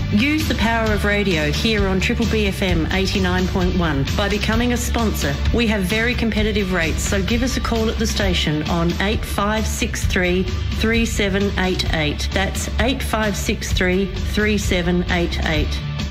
Use the power of radio here on Triple BFM 89.1 by becoming a sponsor. We have very competitive rates, so give us a call at the station on 8563 3788. That's 8563 3788.